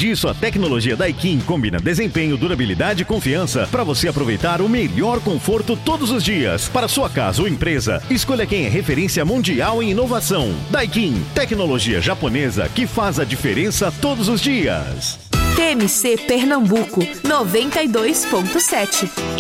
disso, a tecnologia Daikin combina desempenho, durabilidade e confiança para você aproveitar o melhor conforto todos os dias. Para sua casa ou empresa, escolha quem é referência mundial em inovação. Daikin, tecnologia japonesa que faz a diferença todos os dias. TMC Pernambuco 92.7.